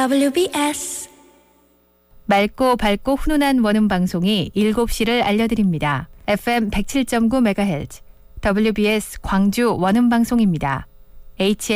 WBS 맑고 밝고 훈훈한 원음 방송이 7시를 알려드립니다. FM 107.9MHz WBS 광주 원음 방송입니다.